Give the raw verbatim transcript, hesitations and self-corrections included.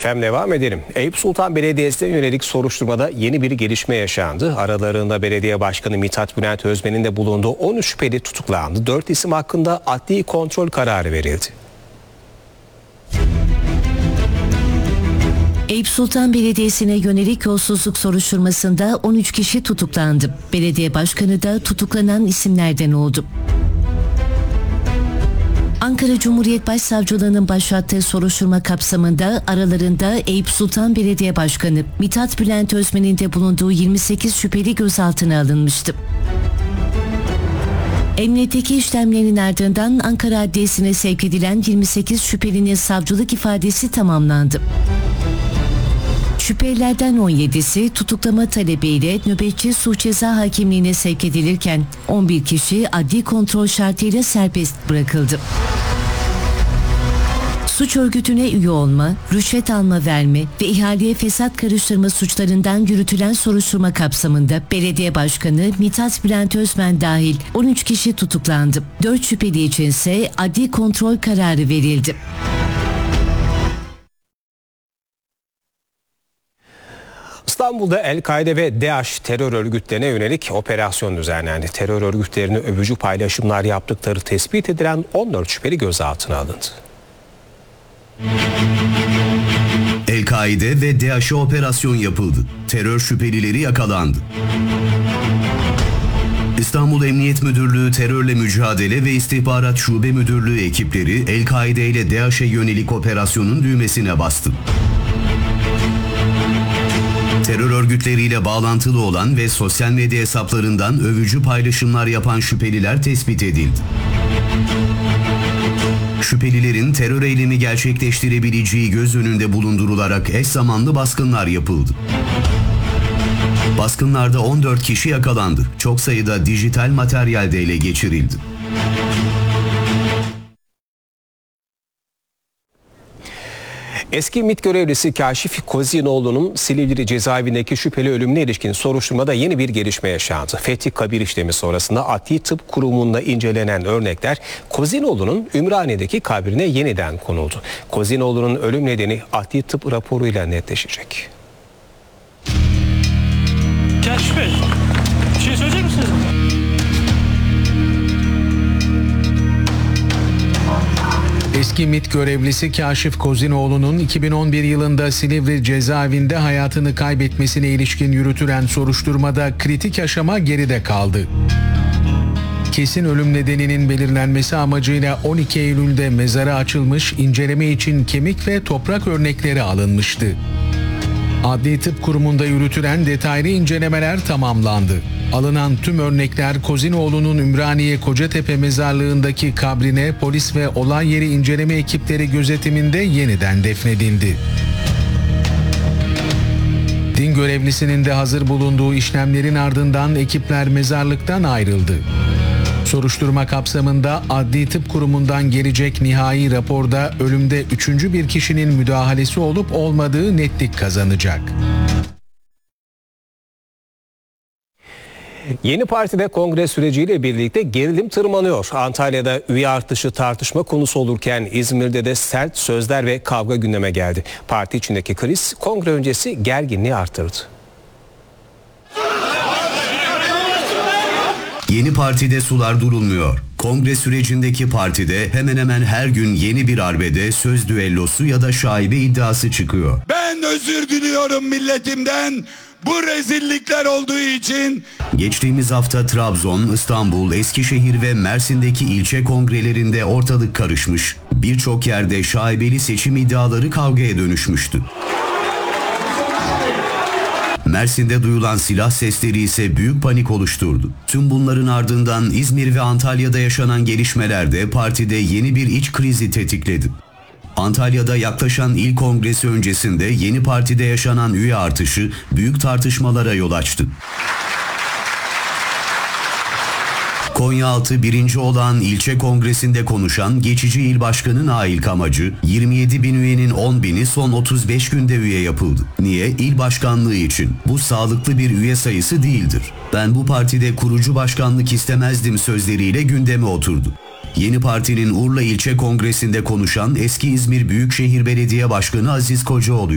Efendim devam edelim. Eyüp Sultan Belediyesi'ne yönelik soruşturmada yeni bir gelişme yaşandı. Aralarında belediye başkanı Mithat Bülent Özmen'in de bulunduğu on üç şüpheli tutuklandı. dört isim hakkında adli kontrol kararı verildi. Eyüp Sultan Belediyesi'ne yönelik yolsuzluk soruşturmasında on üç kişi tutuklandı. Belediye başkanı da tutuklanan isimlerden oldu. Ankara Cumhuriyet Başsavcılığı'nın başlattığı soruşturma kapsamında aralarında Eyüp Sultan Belediye Başkanı Mithat Bülent Özmen'in de bulunduğu yirmi sekiz şüpheli gözaltına alınmıştı. Emniyetteki işlemlerin ardından Ankara Adliyesi'ne sevk edilen yirmi sekiz şüphelinin savcılık ifadesi tamamlandı. Şüphelilerden on yedisi tutuklama talebiyle nöbetçi suç ceza hakimliğine sevk edilirken on bir kişi adli kontrol şartıyla serbest bırakıldı. Suç örgütüne üye olma, rüşvet alma verme ve ihaleye fesat karıştırma suçlarından yürütülen soruşturma kapsamında belediye başkanı Mithat Bülent Özmen dahil on üç kişi tutuklandı. dört şüpheli içinse adli kontrol kararı verildi. İstanbul'da El-Kaide ve DAEŞ terör örgütlerine yönelik operasyon düzenlendi. Terör örgütlerinin övücü paylaşımlar yaptıkları tespit edilen on dört şüpheli gözaltına alındı. El-Kaide ve DAEŞ'e operasyon yapıldı. Terör şüphelileri yakalandı. İstanbul Emniyet Müdürlüğü Terörle Mücadele ve İstihbarat Şube Müdürlüğü ekipleri El-Kaide ile DAEŞ'e yönelik operasyonun düğmesine bastı. Terör örgütleriyle bağlantılı olan ve sosyal medya hesaplarından övücü paylaşımlar yapan şüpheliler tespit edildi. Şüphelilerin terör eylemi gerçekleştirebileceği göz önünde bulundurularak eş zamanlı baskınlar yapıldı. Baskınlarda on dört kişi yakalandı. Çok sayıda dijital materyal de ele geçirildi. Eski MİT görevlisi Kaşif Kozinoğlu'nun Silivri cezaevindeki şüpheli ölümüne ilişkin soruşturmada yeni bir gelişme yaşandı. Fethi kabir işlemi sonrasında Adli Tıp Kurumu'nda incelenen örnekler Kozinoğlu'nun Ümraniye'deki kabrine yeniden konuldu. Kozinoğlu'nun ölüm nedeni adli tıp raporuyla netleşecek. Kaşif Bey, bir şey söyleyecek misiniz? Eski MİT görevlisi Kaşif Kozinoğlu'nun iki bin on bir yılında Silivri cezaevinde hayatını kaybetmesine ilişkin yürütülen soruşturmada kritik aşama geride kaldı. Kesin ölüm nedeninin belirlenmesi amacıyla on iki Eylül'de mezarı açılmış, inceleme için kemik ve toprak örnekleri alınmıştı. Adli Tıp Kurumu'nda yürütülen detaylı incelemeler tamamlandı. Alınan tüm örnekler Kozinoğlu'nun Ümraniye Kocatepe mezarlığındaki kabrine polis ve olay yeri inceleme ekipleri gözetiminde yeniden defnedildi. Din görevlisinin de hazır bulunduğu işlemlerin ardından ekipler mezarlıktan ayrıldı. Soruşturma kapsamında Adli Tıp Kurumu'ndan gelecek nihai raporda ölümde üçüncü bir kişinin müdahalesi olup olmadığı netlik kazanacak. Yeni partide kongre süreciyle birlikte gerilim tırmanıyor. Antalya'da üye artışı tartışma konusu olurken İzmir'de de sert sözler ve kavga gündeme geldi. Parti içindeki kriz kongre öncesi gerginliği artırdı. Yeni partide sular durulmuyor. Kongre sürecindeki partide hemen hemen her gün yeni bir arbede, söz düellosu ya da şaibe iddiası çıkıyor. Ben özür diliyorum milletimden. Bu rezillikler olduğu için. Geçtiğimiz hafta Trabzon, İstanbul, Eskişehir ve Mersin'deki ilçe kongrelerinde ortalık karışmış. Birçok yerde şaibeli seçim iddiaları kavgaya dönüşmüştü. Mersin'de duyulan silah sesleri ise büyük panik oluşturdu. Tüm bunların ardından İzmir ve Antalya'da yaşanan gelişmeler de partide yeni bir iç krizi tetikledi. Antalya'da yaklaşan il kongresi öncesinde yeni partide yaşanan üye artışı büyük tartışmalara yol açtı. Konyaaltı birinci olan ilçe kongresinde konuşan geçici il başkanı Nail Kamacı, yirmi yedi bin üyenin on bini son otuz beş günde üye yapıldı. Niye? İl başkanlığı için. Bu sağlıklı bir üye sayısı değildir. Ben bu partide kurucu başkanlık istemezdim sözleriyle gündeme oturdu. Yeni partinin Urla ilçe kongresinde konuşan eski İzmir Büyükşehir Belediye Başkanı Aziz Kocaoğlu